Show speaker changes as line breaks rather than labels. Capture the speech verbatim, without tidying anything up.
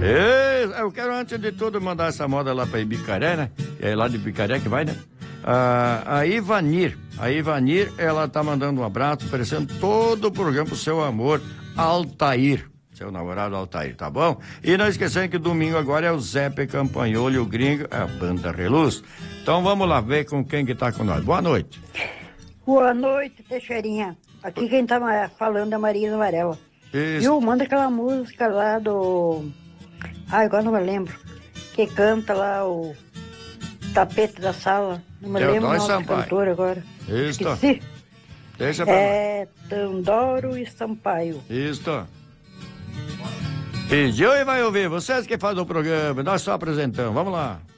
E, eu quero, antes de tudo, mandar essa moda lá pra Ibicaré, né? É lá de Ibicaré que vai, né? Ah, a Ivanir, a Ivanir, ela tá mandando um abraço, oferecendo todo o programa pro seu amor, Altair. Seu namorado Altair, tá bom? E não esquecendo que domingo agora é o Zepe Campanholo e o Gringo, é a Banda Reluz. Então vamos lá ver com quem que tá com nós. Boa noite.
Boa noite, Teixeirinha. Aqui quem tá falando é a Maria Varela. Viu? Manda aquela música lá do... Ah, agora não me lembro. Que canta lá o Tapete da Sala. Não me lembro o nome do cantor agora.
Isso.
Esqueci.
Deixa pra
É Tandoro e Sampaio.
Isso. Pediu e vai ouvir. Vocês que fazem o programa, nós só apresentamos. Vamos lá.